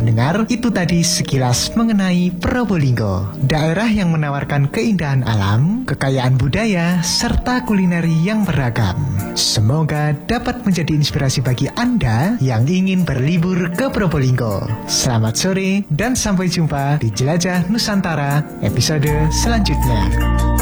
pendengar, itu tadi sekilas mengenai Probolinggo, daerah yang menawarkan keindahan alam, kekayaan budaya, serta kulineri yang beragam. Semoga dapat menjadi inspirasi bagi Anda yang ingin berlibur ke Probolinggo. Selamat sore dan sampai jumpa di Jelajah Nusantara episode selanjutnya.